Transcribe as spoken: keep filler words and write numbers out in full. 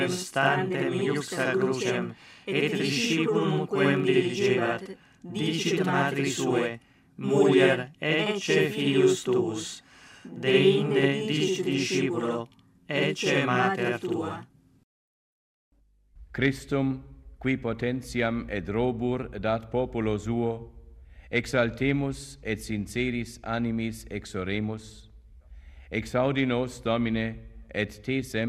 stantem iuxta crucem, et disciplum quem diligebat, dicit matri sue, mulier, ecce filius tuus, deinde dicit discipulo, ecce mater tua. Christum, qui potentiam et robur dat populo suo, exaltemus et sinceris animis exoremus, exaudi nos, Domine, et te sem